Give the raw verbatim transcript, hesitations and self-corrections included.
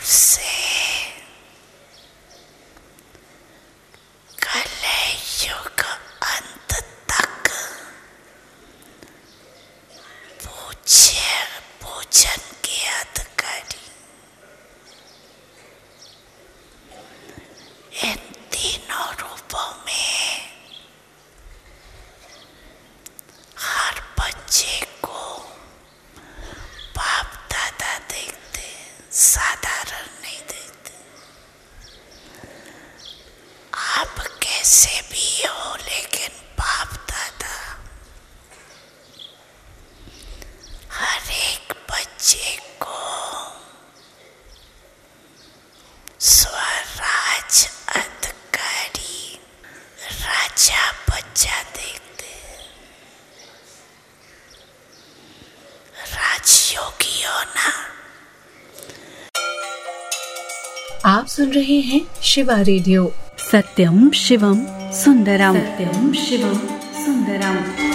से कलयुग अंत तक पूज्य पूजन के अधिकारी इन तीनों रूपों में हर बच्चे को बाप दादा देखते, साधारण नहीं देखते। आप कैसे भी हो, लेकिन बाप दादा हर एक बच्चे को स्वराज अधिकारी राजा बच्चा देखते। राजयोगियों ना। आप सुन रहे हैं शिवा रेडियो। सत्यम शिवम सुंदरम। सत्यम शिवम सुंदरम।